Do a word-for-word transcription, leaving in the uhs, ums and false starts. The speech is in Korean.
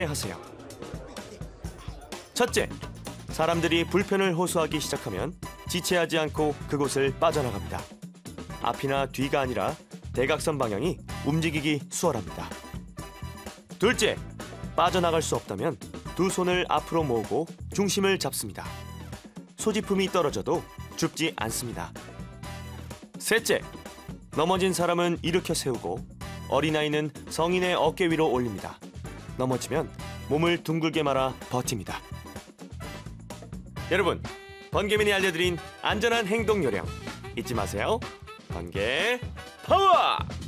하세요. 첫째, 사람들이 불편을 호소하기 시작하면 지체하지 않고 그곳을 빠져나갑니다. 앞이나 뒤가 아니라 대각선 방향이 움직이기 수월합니다. 둘째, 빠져나갈 수 없다면 두 손을 앞으로 모으고 중심을 잡습니다. 소지품이 떨어져도 죽지 않습니다. 셋째, 넘어진 사람은 일으켜 세우고 어린아이는 성인의 어깨 위로 올립니다. 넘어지면 몸을 둥글게 말아 버팁니다. 여러분, 번개맨이 알려드린 안전한 행동 요령 잊지 마세요. 번개 파워!